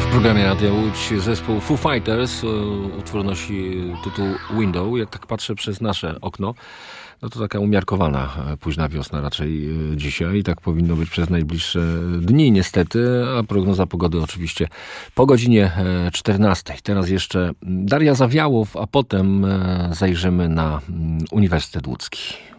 W programie Radia Łódź zespół Foo Fighters, utwór nosi tytuł Window. Jak tak patrzę przez nasze okno, no to taka umiarkowana późna wiosna raczej dzisiaj. Tak powinno być przez najbliższe dni niestety, a prognoza pogody oczywiście po godzinie 14. Teraz jeszcze Daria Zawiałow, a potem zajrzymy na Uniwersytet Łódzki.